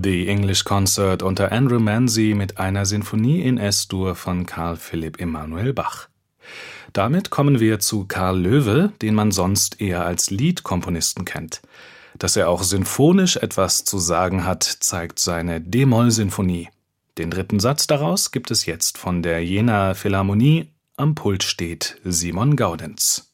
The English Concert unter Andrew Manze mit einer Sinfonie in S-Dur von Carl Philipp Emanuel Bach. Damit kommen wir zu Karl Loewe, den man sonst eher als Liedkomponisten kennt. Dass er auch sinfonisch etwas zu sagen hat, zeigt seine D-Moll-Sinfonie. Den dritten Satz daraus gibt es jetzt von der Jenaer Philharmonie. Am Pult steht Simon Gaudenz.